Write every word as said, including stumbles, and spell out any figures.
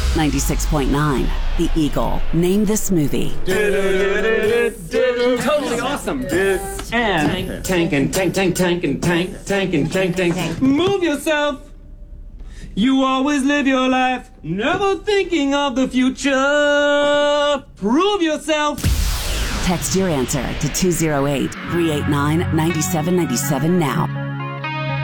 ninety-six point nine, The Eagle. Name this movie. Totally awesome. And tank and tank, tank, tank, and tank, tank, and tank, tank. Move yourself. You always live your life, never thinking of the future. Prove yourself. Text your answer to two oh eight, three eight nine, nine seven nine seven now.